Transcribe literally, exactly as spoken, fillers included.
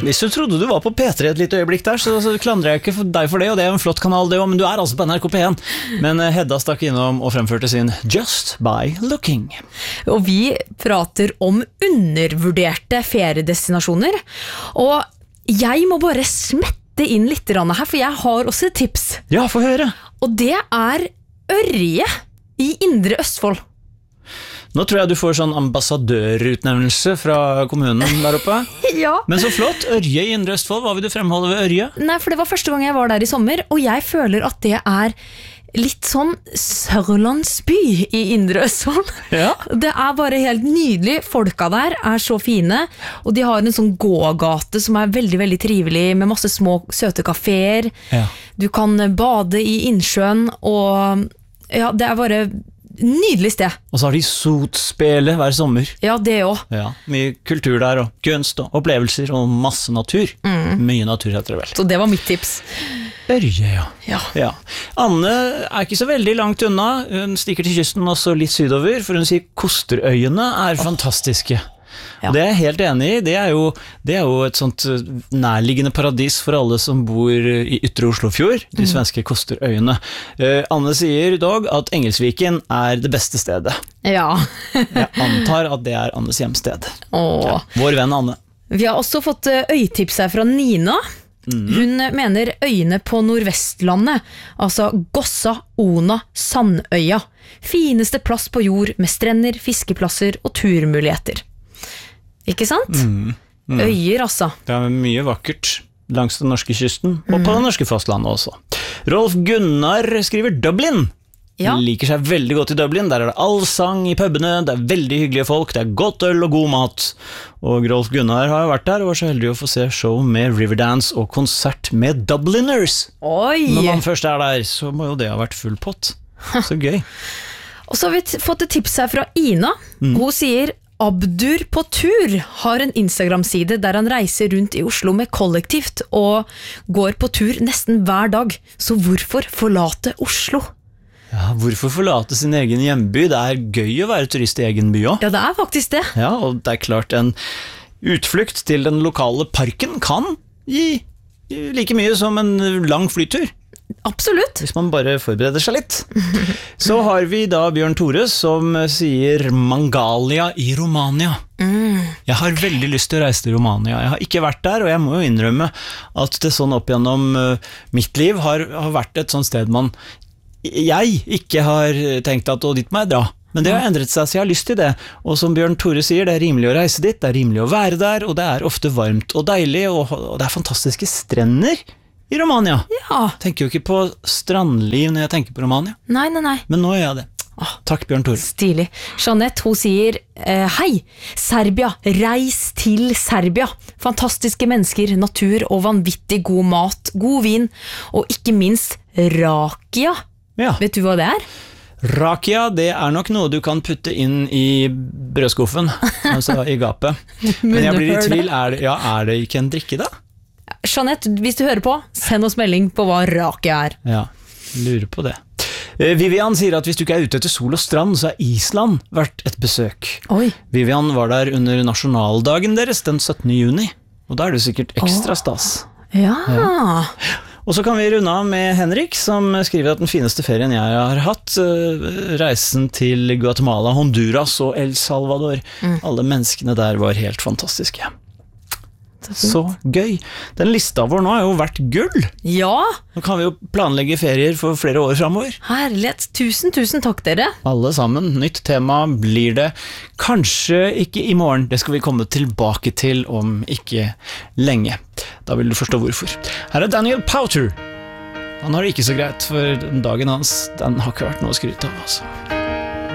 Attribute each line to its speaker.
Speaker 1: Hvis du trodde du var på P tre et lite øyeblikk der, så, så klandrer jeg ikke for deg for det, og det er en flott kanal det også, men du er altså på N R K P én. Men Hedda stakk innom og fremførte sin Just by Looking.
Speaker 2: Og vi prater om undervurderte feriedestinasjoner, og jeg må bare smette inn litt her, for jeg har også et tips.
Speaker 1: Ja, få høre.
Speaker 2: Og det er Ørje i Indre Østfold.
Speaker 1: Nå tror jeg du får sånn ambassadørutnevnelse fra kommunen der oppe.
Speaker 2: Ja.
Speaker 1: Men så flott, Ørje i Indre Østfold, hva vil du fremholde ved Ørje?
Speaker 2: Nei, for det var første gang jeg var der i sommer, og jeg føler at det er litt sånn Sørlandsby i Indre Østfold.
Speaker 1: Ja.
Speaker 2: Det er bare helt nydelig, folka der er så fine, og de har en sånn gågate som er veldig, veldig trivelig, med masse små søte kaféer.
Speaker 1: Ja.
Speaker 2: Du kan bade i innsjøen, og ja, det er bare nydelig sted.
Speaker 1: Og så har de sotspele hver sommer.
Speaker 2: Ja, det også.
Speaker 1: Ja, mye kultur der, og kunst og opplevelser, og masse natur. Mm. Mye natur heter det vel.
Speaker 2: Så det var mitt tips.
Speaker 1: Ørje, ja.
Speaker 2: Ja.
Speaker 1: Ja. Anne er ikke så veldig langt unna. Hun stikker til kysten også litt sydover, for hun sier Kosterøyene er oh. fantastiske. Ja. Det er jeg helt enig i. Det er, jo, det er jo et sånt nærliggende paradis for alle som bor i ytre Oslofjord, de mm. svenske Kosterøyene. Uh, Anne sier dog at Engelsviken er det beste stedet.
Speaker 2: Ja.
Speaker 1: Jeg antar at det er Annes hjemsted. Ja, vår venn Anne.
Speaker 2: Vi har også fått øytips her fra Nina. Mm. Hun mener øyene på Nordvestlandet, altså Gossa, Ona, Sandøya. Fineste plass på jord med strender, fiskeplasser og turmuligheter. Ikke sant? Mm, mm. Øyer, altså.
Speaker 1: Det er mye vakkert langs den norske kysten, og mm. på det norske fastlandet også. Rolf Gunnar skriver Dublin. Ja. Liker seg veldig godt i Dublin. Der er det all sang i pubene, det er veldig hyggelige folk, det er godt øl og god mat. Og Rolf Gunnar har vært der og var så heldig å få se show med Riverdance og konsert med Dubliners.
Speaker 2: Oi!
Speaker 1: Når man først er der, så må jo det ha vært full pott. Så gøy.
Speaker 2: Og så har vi fått et tips her fra Ina. Mm. Hun sier Abdur på tur har en Instagram-side der han reiser rundt i Oslo med kollektivt og går på tur nesten hver dag. Så hvorfor forlate Oslo?
Speaker 1: Ja, hvorfor forlate sin egen hjemby? Det er gøy å være turist i egen by også.
Speaker 2: Ja, det er faktisk det.
Speaker 1: Ja, og det er klart en utflukt til den lokale parken kan gi like mye som en lang flytur.
Speaker 2: Absolutt.
Speaker 1: Hvis man bare forbereder seg litt. Så har vi da Bjørn Tore som sier Mangalia i Romania. Mm. Jeg har veldig lyst til å reise til Romania. Jeg har ikke vært der, og jeg må jo innrømme at det sånn opp gjennom uh, mitt liv har, har vært et sånt sted man jeg ikke har tenkt at å, dit må jeg dra. Men det har endret seg, så jeg har lyst til det. Og som Bjørn Tore sier, det er rimelig å reise dit, det er rimelig å være der, og det er ofte varmt og deilig, og, og det er fantastiske strender i Romania. Ja. Tenker jo ikke på strandliv når jeg tenker på Romania.
Speaker 2: Nei, nei, nei.
Speaker 1: Men nå gjør jeg det. Åh, takk, Bjørn Tore.
Speaker 2: Stilig. Jeanette, hun sier eh, hei, Serbia, reis til Serbia. Fantastiske mennesker, natur og vanvittig god mat, god vin, og ikke minst rakia. Ja. Vet du hva det er?
Speaker 1: Rakia, det er nok noe du kan putte inn i brødskuffen, altså i gapet. Men jeg blir i tvil, er det, ja, er det ikke en drikke da?
Speaker 2: Jeanette, hvis du hører på, send oss melding på hva rakia er.
Speaker 1: Ja, lurer på det. Vivian sier at hvis du ikke er ute etter sol og strand, så er Island verdt et besøk. Oi. Vivian var der under nasjonaldagen deres den syttende juni, og da er det sikkert ekstra stas.
Speaker 2: Ja.
Speaker 1: Ja. Og så kan vi runde av med Henrik, som skriver at den fineste ferien jeg har hatt, reisen til Guatemala, Honduras og El Salvador. Mm. Alle menneskene der var helt fantastiske. Så gøy. Den lista vår nå har jo vært gull.
Speaker 2: Ja.
Speaker 1: Nå kan vi jo planlegge ferier for flere år fremover.
Speaker 2: Herlighet, tusen, tusen takk dere.
Speaker 1: Alle sammen. Nytt tema blir det kanskje ikke i morgen. Det skal vi komme tilbake til om ikke lenge. Da vil du forstå hvorfor. Her er Daniel Powter. Han har det ikke så greit, for dagen hans, den har ikke vært noe å skryte av, altså.